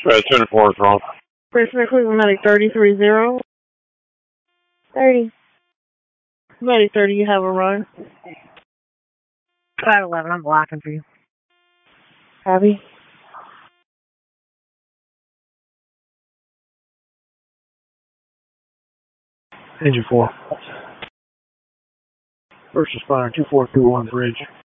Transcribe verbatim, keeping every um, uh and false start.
Uh, ten four is wrong. Precinct Cleveland Medic thirty-three zero. thirty. Medic thirty, you have a run. five eleven, I'm blocking for you. Copy. Engine four. First responder two four two one bridge.